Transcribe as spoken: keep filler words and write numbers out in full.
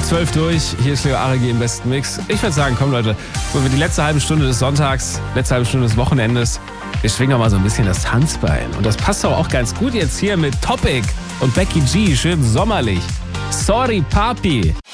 Halb zwölf durch, hier ist Leo Aregi im besten Mix. Ich würde sagen, komm Leute, so für die letzte halbe Stunde des Sonntags, letzte halbe Stunde des Wochenendes, wir schwingen doch mal so ein bisschen das Tanzbein. Und das passt doch auch ganz gut jetzt hier mit Topic und Becky G, schön sommerlich. Sorry, Papi.